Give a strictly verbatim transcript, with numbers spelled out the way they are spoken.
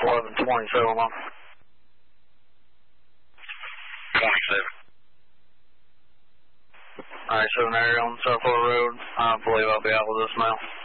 eleven twenty-seven on. twenty-seven. Alright, seven area on South Florida Road. I believe I'll be out with this now.